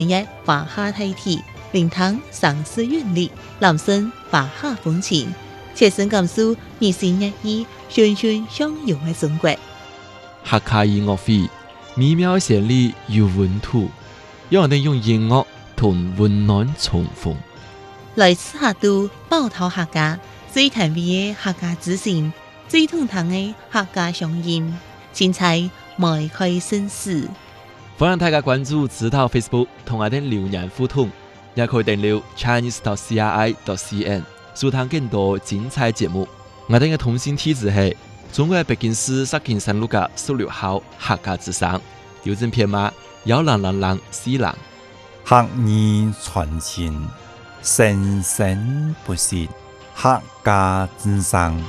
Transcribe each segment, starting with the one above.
也华夏太体，灵堂上师韵律，男生华夏风情，切身感受二十一亿循循相融的中国。 客家音乐会美妙旋律有温度，让我哋用音乐同温暖重逢。 来自客都包头客家最甜味的客家之声，最通透的客家乡音，精彩迈开生死。 歡迎大家關注指導 Facebook 同我哋留言互動，也可以訂閱 chinese.cri.cn 收聽更多精彩節目。我哋嘅通訊地址係中國北京市石景山路嘅16號客家之聲，郵政編碼10004 客語傳情，生生不息，客家之聲。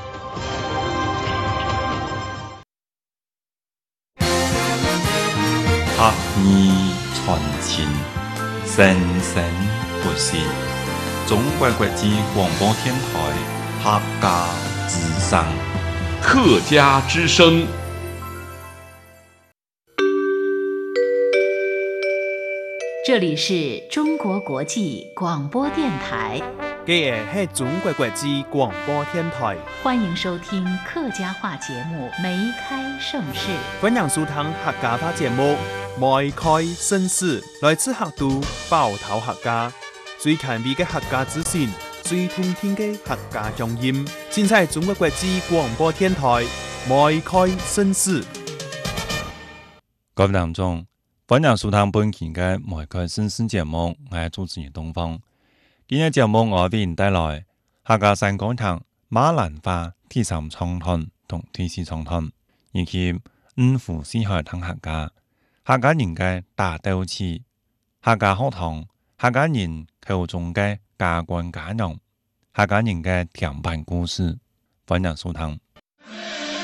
客語傳情，生生不息。中國國際廣播電台客家之聲。 客家之聲。 这里是中国国际广播电台。 这是中国国际广播电台， 欢迎收听客家话节目《梅开盛世》。 欢迎收听客家话节目《梅开盛世》，来自客都包头客家，最近味嘅客家之声，最通天嘅客家乡音，现在中国国际广播电台《梅开盛世》。 各位聽眾，歡迎收聽本期嘅《梅開盛世》節目，我係主持人東方。今日節目我為您帶來客家山講堂馬蘭花第3創團同第4創團，以及五湖四海堂客家人嘅大鬥志，客家學堂客家人口中嘅家官家娘，客家人嘅甜品故事，歡迎收聽。